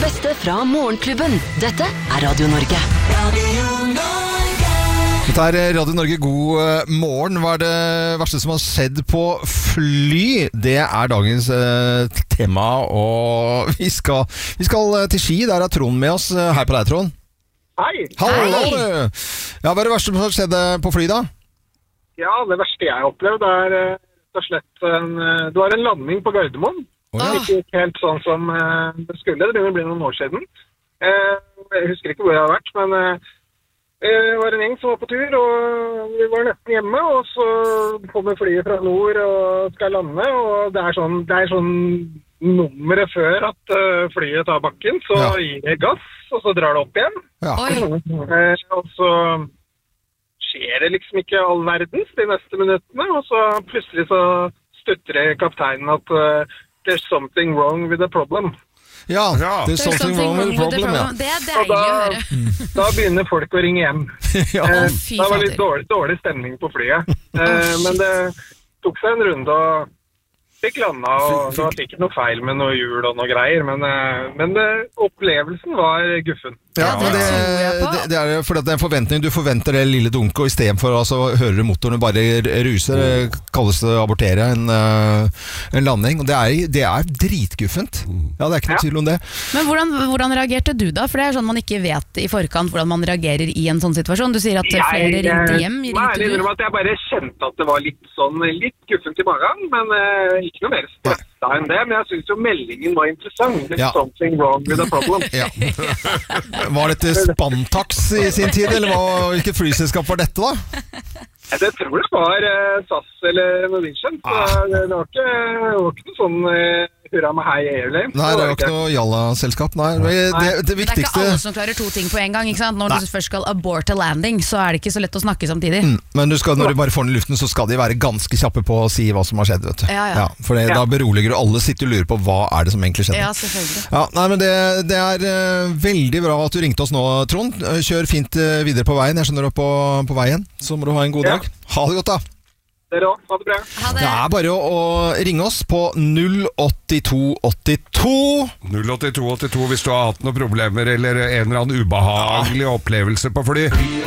beste fra Morgenklubben. Dette er Radio Norge. Dette er Radio Norge, god morgen. Hva er det verste som har skjedd på fly? Det er dagens tema, og vi skal til Ski. Der er Trond med oss. Hei på deg, Trond. Hei! Hallo! Ja, hva er det verste som har skjedd på fly da? Ja, det verste jeg har opplevd er rett og slett du har en landing på Gardermoen. Ja. Ikke helt sånn som det skulle. Det begynner å bli noen år siden. Jeg husker ikke hvor jeg har vært, men det var en gjeng som var på tur, og vi var nesten hjemme, og så kommer flyet fra nord og skal lande, og det er sånn nummeret før at flyet tar bakken, så gir det gass, og så drar det opp igjen. Ja. Og så skjer det liksom ikke all verdens de neste minuttene, og så plutselig så stutrer kapteinen at there's something wrong with the problem. Ja, there's something wrong with the problem, ja. Det er deilig å høre. Da begynner folk å ringe hjem. Ja. Da var det litt dårlig stemning på flyet. Men det tok seg en runde og fikk landa, og det var sikkert noe feil med noe hjul og noe greier, men opplevelsen var guffen. Ja, men det er fordi det er en forventning. Du forventer det lille dunket, og i stedet for altså, hører du motorene bare ruse, kalles det abortere en landing, og det er dritguffent. Ja, det er ikke noe tvil om det. Men hvordan reagerte du da? For det er sånn man ikke vet i forkant hvordan man reagerer i en sånn situasjon. Du sier at flere ringte hjem. Ringte du? Jeg bare kjente at det var litt guffent i magen, men ikke noe mer stressa enn det. Men jeg synes jo meldingen var interessant. There's something wrong with the problem. Ja. Var dette Spantax i sin tid, eller hvilket flyselskap var dette da? Jeg tror det var SAS eller Norwegian. Det var ikke noe sånn hurra med hei airline. Nei, det var ikke noe Jalla-selskap. Nei, det viktigste... Det er ikke alle som klarer to ting på en gang, ikke sant? Når du først skal abort a landing, så er det ikke så lett å snakke samtidig. Men når du bare får den i luften, så skal de være ganske kjappe på å si hva som har skjedd, vet du. Ja. For da beroliger du. Alle sitter og lurer på hva er det som egentlig skjedde. Ja, selvfølgelig. Ja, nei, men det er veldig bra at du ringte oss nå, Trond. Kjør fint videre på veien. Jeg skjønner du på veien. Så må du ha en god dag. Ha det godt da. Dere også, ha det bra. Det er bare å ringe oss på 08282. 08282 hvis du har hatt noen problemer eller en eller annen ubehagelig opplevelse på fly.